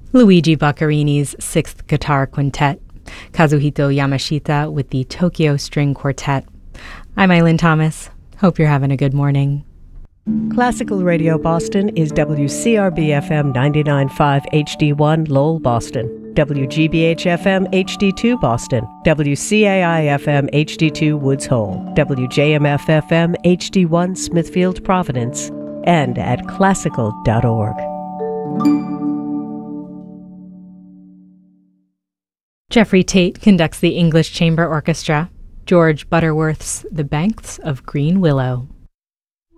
Luigi Boccarini's Sixth Guitar Quintet, Kazuhito Yamashita with the Tokyo String Quartet. I'm Eileen Thomas. Hope you're having a good morning. Classical Radio Boston is WCRB-FM 99.5 HD1 Lowell, Boston, WGBH-FM HD2 Boston, WCAI-FM HD2 Woods Hole, WJMF-FM HD1 Smithfield, Providence, and at classical.org. Jeffrey Tate conducts the English Chamber Orchestra. George Butterworth's The Banks of Green Willow.